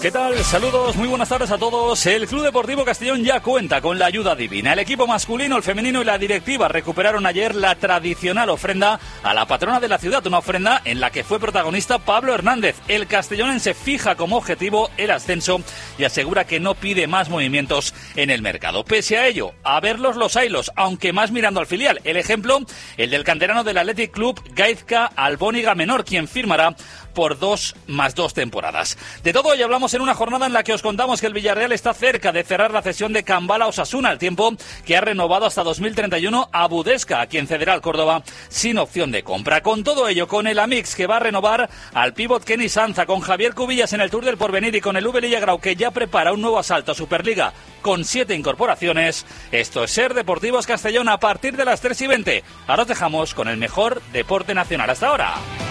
¿Qué tal? Saludos, muy buenas tardes a todos. El Club Deportivo Castellón ya cuenta con la ayuda divina. El equipo masculino, el femenino y la directiva recuperaron ayer la tradicional ofrenda a la patrona de la ciudad, una ofrenda en la que fue protagonista Pablo Hernández. El castellonense fija como objetivo el ascenso y asegura que no pide más movimientos en el mercado. Pese a ello, a verlos los haylos, aunque más mirando al filial. El ejemplo, el del canterano del Athletic Club, Gaizka Albóniga Menor, quien firmará por 2 más 2 temporadas. De todo hoy hablamos en una jornada en la que os contamos que el Villarreal está cerca de cerrar la cesión de Kambal a Osasuna, al tiempo que ha renovado hasta 2031 a Budesca, a quien cederá al Córdoba sin opción de compra. Con todo ello, con el Amix, que va a renovar al pívot Kenny Sanza, con Javier Cubillas en el Tour del Porvenir y con el Vélez Grau, que ya prepara un nuevo asalto a Superliga con 7 incorporaciones. Esto es Ser Deportivos Castellón a partir de las 3:20. Ahora os dejamos con el mejor deporte nacional hasta ahora.